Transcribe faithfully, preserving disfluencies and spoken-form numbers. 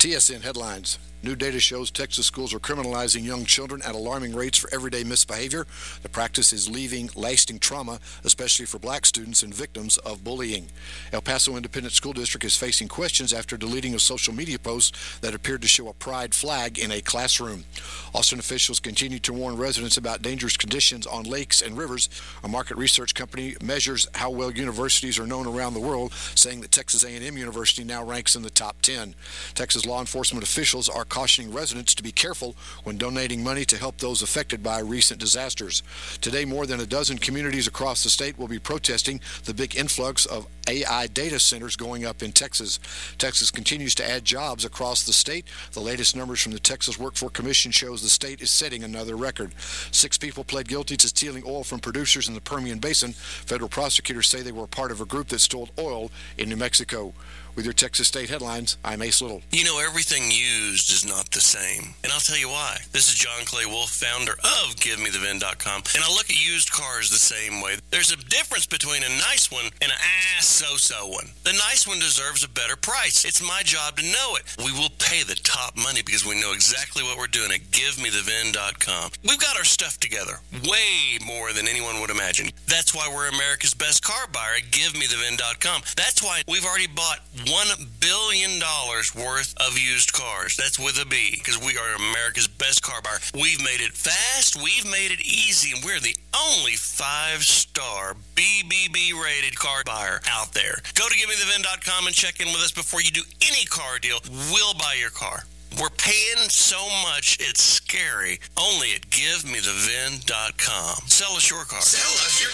T S N headlines. New data shows Texas schools are criminalizing young children at alarming rates for everyday misbehavior. The practice is leaving lasting trauma, especially for black students and victims of bullying. El Paso Independent School District is facing questions after deleting a social media post that appeared to show a pride flag in a classroom. Austin officials continue to warn residents about dangerous conditions on lakes and rivers. A market research company measures how well universities are known around the world, saying that Texas A and M University now ranks in the top ten. Texas law enforcement officials are cautioning residents to be careful when donating money to help those affected by recent disasters. Today, more than a dozen communities across the state will be protesting the big influx of A I data centers going up in Texas. Texas continues to add jobs across the state. The latest numbers from the Texas Workforce Commission shows the state is setting another record. Six people pled guilty to stealing oil from producers in the Permian Basin. Federal prosecutors say they were part of a group that stole oil in New Mexico. With your Texas State headlines, I'm Ace Little. You know, everything used is not the same. And I'll tell you why. This is John Clay Wolf, founder of Give Me The V I N dot com. And I look at used cars the same way. There's a difference between a nice one and an ass-so-so one. The nice one deserves a better price. It's my job to know it. We will pay the top money because we know exactly what we're doing at Give Me The V I N dot com. We've got our stuff together way more than anyone would imagine. That's why we're America's best car buyer at Give Me The V I N dot com. That's why we've already bought one billion dollars worth of used cars. That's with a B, because we are America's best car buyer. We've made it fast, we've made it easy, and we're the only five-star B B B rated car buyer out there. Go to Give Me The V I N dot com and check in with us before you do any car deal. We'll buy your car. We're paying so much, it's scary. Only at Give Me The V I N dot com. Sell us your car. Sell us your